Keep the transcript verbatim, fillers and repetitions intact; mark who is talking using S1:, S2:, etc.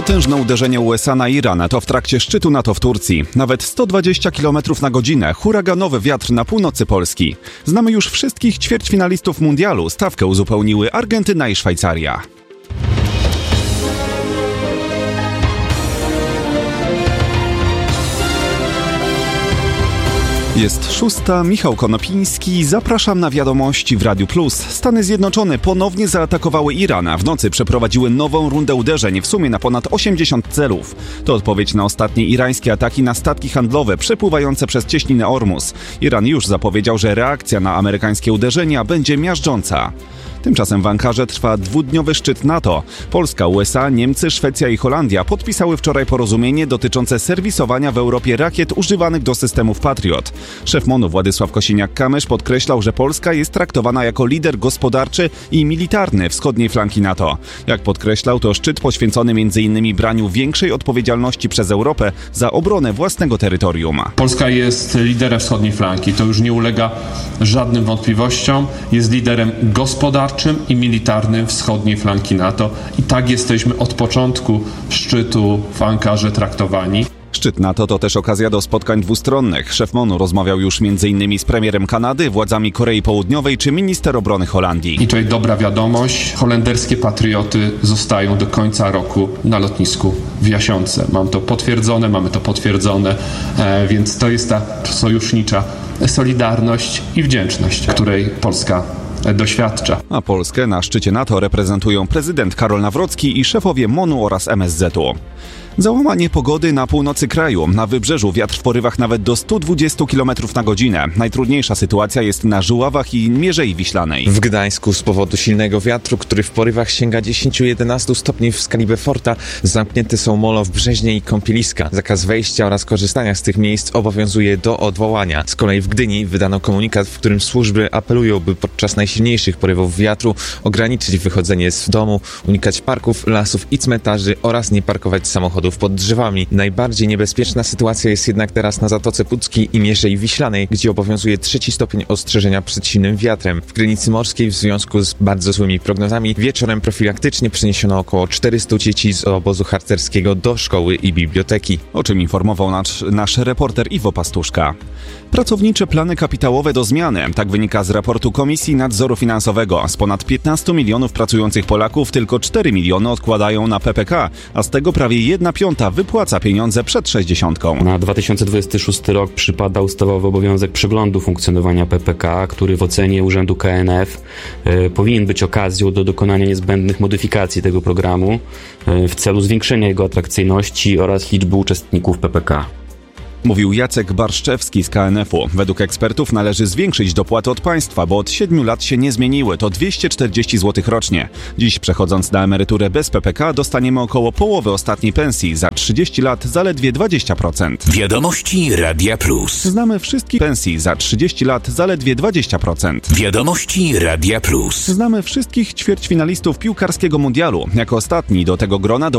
S1: Potężne uderzenie U S A na Iran to w trakcie szczytu NATO w Turcji. Nawet sto dwadzieścia kilometrów na godzinę, huraganowy wiatr na północy Polski. Znamy już wszystkich ćwierćfinalistów mundialu. Stawkę uzupełniły Argentyna i Szwajcaria. Jest szósta, Michał Konopiński, zapraszam na wiadomości w Radiu Plus. Stany Zjednoczone ponownie zaatakowały Iran, a w nocy przeprowadziły nową rundę uderzeń, w sumie na ponad osiemdziesiąt celów. To odpowiedź na ostatnie irańskie ataki na statki handlowe przepływające przez cieśninę Ormus. Iran już zapowiedział, że reakcja na amerykańskie uderzenia będzie miażdżąca. Tymczasem w Ankarze trwa dwudniowy szczyt NATO. Polska, U S A, Niemcy, Szwecja i Holandia podpisały wczoraj porozumienie dotyczące serwisowania w Europie rakiet używanych do systemów Patriot. Szef MONU Władysław Kosiniak-Kamysz podkreślał, że Polska jest traktowana jako lider gospodarczy i militarny wschodniej flanki NATO. Jak podkreślał, to szczyt poświęcony między innymi braniu większej odpowiedzialności przez Europę za obronę własnego terytorium.
S2: Polska jest liderem wschodniej flanki, to już nie ulega żadnym wątpliwościom. Jest liderem gospodarczym i militarnym wschodniej flanki NATO i tak jesteśmy od początku szczytu w Ankarze traktowani.
S1: Szczyt NATO to też okazja do spotkań dwustronnych. Szef MONU rozmawiał już między innymi z premierem Kanady, władzami Korei Południowej czy minister obrony Holandii.
S2: I tutaj dobra wiadomość, holenderskie patrioty zostają do końca roku na lotnisku w Jasionce. Mam to potwierdzone, mamy to potwierdzone, e, więc to jest ta sojusznicza solidarność i wdzięczność, której Polska doświadcza.
S1: A Polskę na szczycie NATO reprezentują prezydent Karol Nawrocki i szefowie MONU oraz M S Z u. Załamanie pogody na północy kraju. Na wybrzeżu wiatr w porywach nawet do stu dwudziestu kilometrów na godzinę. Najtrudniejsza sytuacja jest na Żuławach i Mierzei Wiślanej.
S3: W Gdańsku z powodu silnego wiatru, który w porywach sięga dziesięć do jedenastu stopni w skali Beauforta, zamknięte są molo w Brzeźnie i kąpieliska. Zakaz wejścia oraz korzystania z tych miejsc obowiązuje do odwołania. Z kolei w Gdyni wydano komunikat, w którym służby apelują, by podczas najsilniejszych porywów wiatru ograniczyć wychodzenie z domu, unikać parków, lasów i cmentarzy oraz nie parkować samochodów pod drzewami. Najbardziej niebezpieczna sytuacja jest jednak teraz na Zatoce Puckiej i Mierzei Wiślanej, gdzie obowiązuje trzeci stopień ostrzeżenia przed silnym wiatrem. W Krynicy Morskiej w związku z bardzo złymi prognozami wieczorem profilaktycznie przeniesiono około czterystu dzieci z obozu harcerskiego do szkoły i biblioteki.
S1: O czym informował nasz, nasz reporter Iwo Pastuszka. Pracownicze plany kapitałowe do zmiany. Tak wynika z raportu Komisji Nadzoru Finansowego. Z ponad piętnastu milionów pracujących Polaków tylko cztery miliony odkładają na P P K, a z tego prawie jedna piąta wypłaca pieniądze przed sześćdziesiątką.
S4: Na dwa tysiące dwudziesty szósty rok przypada ustawowy obowiązek przeglądu funkcjonowania P P K, który w ocenie Urzędu K N F y, powinien być okazją do dokonania niezbędnych modyfikacji tego programu y, w celu zwiększenia jego atrakcyjności oraz liczby uczestników P P K.
S1: Mówił Jacek Barszczewski z K N F u. Według ekspertów należy zwiększyć dopłaty od państwa, bo od siedmiu lat się nie zmieniły. To dwieście czterdzieści złotych rocznie. Dziś przechodząc na emeryturę bez P P K dostaniemy około połowy ostatniej pensji. Za trzydzieści lat zaledwie dwadzieścia procent.
S5: Wiadomości Radia Plus.
S1: Znamy wszystkich pensji. Za trzydzieści lat zaledwie dwadzieścia procent.
S5: Wiadomości Radia Plus.
S1: Znamy wszystkich ćwierćfinalistów piłkarskiego mundialu. Jako ostatni do tego grona do